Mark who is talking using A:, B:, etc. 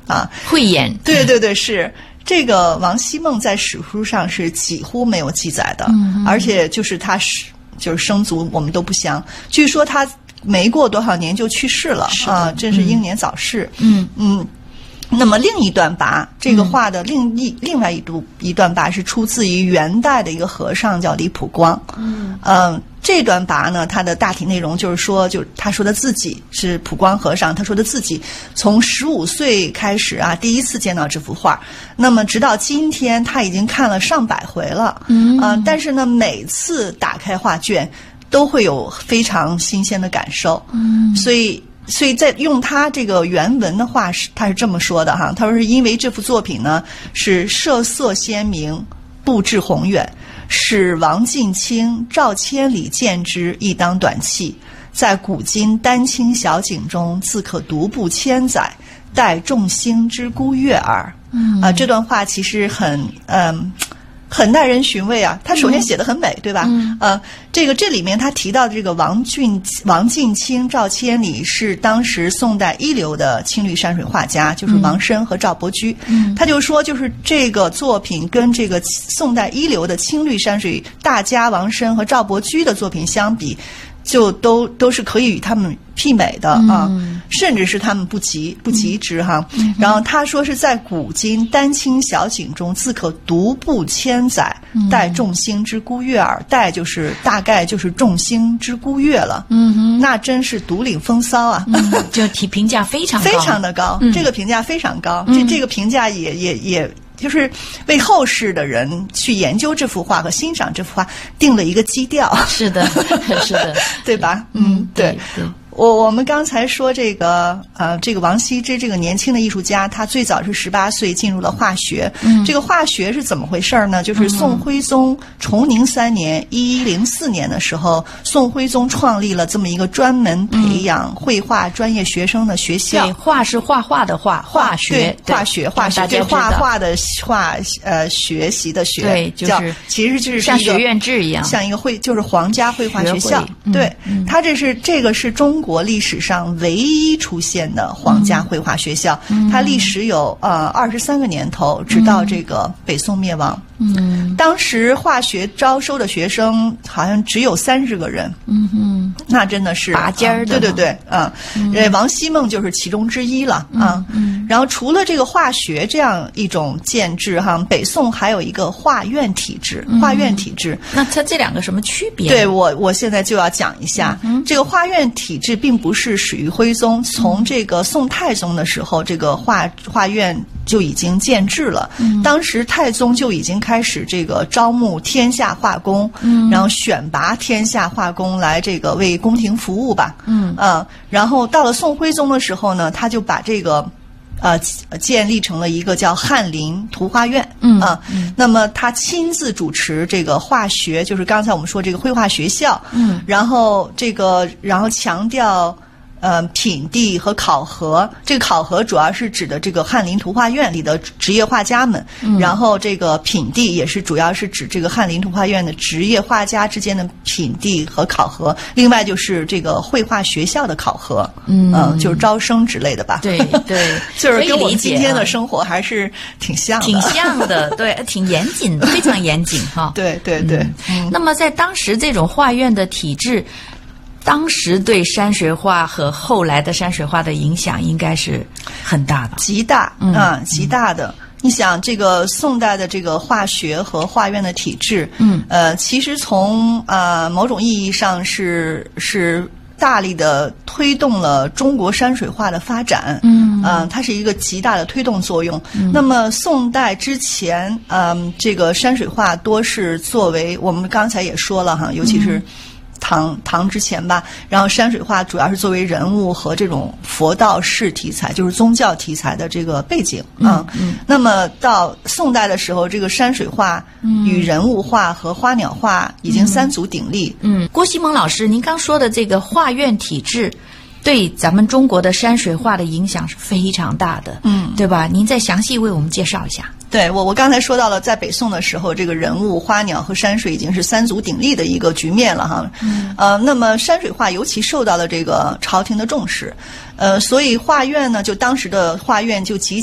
A: 啊，
B: 慧眼。
A: 对对对，是。这个王希孟在史书上是几乎没有记载的，而且就是他就是生卒我们都不详。据说他没过多少年就去世了啊，真是英年早逝。那么另一段跋，这个画的另外一段跋是出自于元代的一个和尚叫李普光。这段跋呢，它的大体内容就是说，就他说的自己是普光和尚，他说的自己从15岁开始啊，第一次见到这幅画，那么直到今天他已经看了上百回了。但是呢，每次打开画卷都会有非常新鲜的感受。所以在用他这个原文的话是，他是这么说的哈，他说是因为这幅作品呢是设色鲜明，布置宏远，使王近卿、赵千里见之，亦当短气。在古今丹青小景中，自可独步千载，待众星之孤月耳。这段话其实很耐人寻味啊！他首先写得很美，对吧？这里面他提到的这个王近卿、赵千里是当时宋代一流的青绿山水画家，就是王申和赵伯驹。他就说，就是这个作品跟这个宋代一流的青绿山水大家王申和赵伯驹的作品相比，就都是可以与他们媲美的啊，甚至是他们不及之哈。然后他说是在古今丹青小景中，自可独步千载，待众星之孤月耳。待就是大概就是众星之孤月了。那真是独领风骚啊！
B: 就评价非常高，
A: 非常的高，这个评价非常高。这个评价也就是为后世的人去研究这幅画和欣赏这幅画定了一个基调。
B: 是的，是的，
A: 对吧？对。我们刚才说这个王羲之这个年轻的艺术家，他最早是18岁进入了画学。这个画学是怎么回事呢？就是宋徽宗崇宁3年1104年的时候，宋徽宗创立了这么一个专门培养绘画专业学生的学校。
B: 对，画是画画的画，画学，
A: 画学，对，画画的画，学习的学，
B: 对，就是
A: 其实就是
B: 像学院制一样，
A: 像一个就是皇家绘画学校。对，它这个是中国历史上唯一出现的皇家绘画学校，它历史有23个年头，直到这个北宋灭亡。当时画学招收的学生好像只有30个人。那真的是
B: 拔尖儿的。
A: 对，王希孟就是其中之一了啊。然后除了这个画学这样一种建制哈，北宋还有一个画院体制。
B: 那它这两个什么区别？
A: 对，我现在就要讲一下。这个画院体制并不是始于徽宗，从这个宋太宗的时候，这个画院就已经建制了。当时太宗就已经开始这个招募天下画工，然后选拔天下画工来这个为宫廷服务吧。然后到了宋徽宗的时候呢，他就把这个建立成了一个叫翰林图画院。那么他亲自主持这个画学，就是刚才我们说这个绘画学校。然后强调品地和考核。这个考核主要是指的这个翰林图画院里的职业画家们。然后这个品地也是主要是指这个翰林图画院的职业画家之间的品地和考核。另外就是这个绘画学校的考核。就是招生之类的吧。
B: 对，
A: 就是跟我们今天的生活还是挺像
B: 的。对，挺严谨的，非常严谨哈。
A: 对。
B: 那么在当时这种画院的体制，当时对山水画和后来的山水画的影响应该是很大的，
A: 极大极大的。你想，这个宋代的这个画学和画院的体制，其实从某种意义上是大力的推动了中国山水画的发展。它是一个极大的推动作用。那么宋代之前，这个山水画多是作为我们刚才也说了哈，尤其是唐之前吧，然后山水画主要是作为人物和这种佛道释题材，就是宗教题材的这个背景。那么到宋代的时候，这个山水画与人物画和花鸟画已经三足鼎立。
B: 郭希孟老师，您刚说的这个画院体制对咱们中国的山水画的影响是非常大的，对吧？您再详细为我们介绍一下。
A: 对，我刚才说到了，在北宋的时候，这个人物、花鸟和山水已经是三足鼎立的一个局面了哈。那么山水画尤其受到了这个朝廷的重视，所以画院呢，就当时的画院就集